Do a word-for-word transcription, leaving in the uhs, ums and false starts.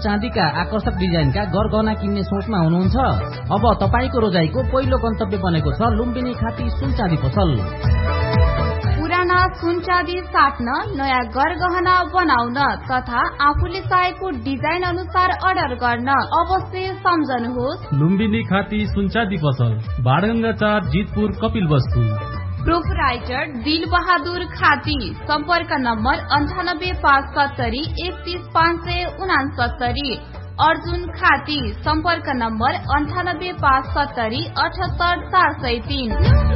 चाँदीका आकर्षक डिजाइनका गरगहना किन्ने सोचमा हुनुहुन्छ? अब तपाईको रोजाइको पहिलो गन्तव्य बनेको छ लुम्बिनी खाती सुन चाँदी पसल। पुराना सुन चाँदी साट्न, नयाँ गरगहना बनाउन तथा आफूले चाहेको डिजाइन अनुसार अर्डर गर्न अवश्य सम्झनुहोस् लुम्बिनी खाती सुन चाँदी पसल, बाणगंगा चार, जितपुर, कपिल वस्तु। प्रोपराइटर दिल बहादुर खाती। संपर्क नम्बर अंठानब्बे पाँच सत्तरी एकतीस पाँच सय उनासत्तरी। अर्जुन खाती। संपर्क नम्बर अंठानब्बे पाँच सत्तरी अठहत्तर चार सय तीन।